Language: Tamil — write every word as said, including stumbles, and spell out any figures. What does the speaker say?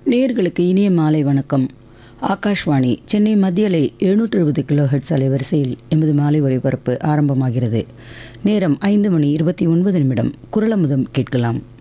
நேயர்களுக்கு இனிய மாலை வணக்கம். ஆகாஷ்வாணி சென்னை மத்தியலை எழுநூற்று எழுபது கிலோ ஹெர்ட்ஸ் அலைவரிசையில் எமது மாலை ஒலிபரப்பு ஆரம்பமாகிறது. நேரம் ஐந்து மணி இருபத்தி ஒன்பது நிமிடம். குரலமுதம் கேட்கலாம்.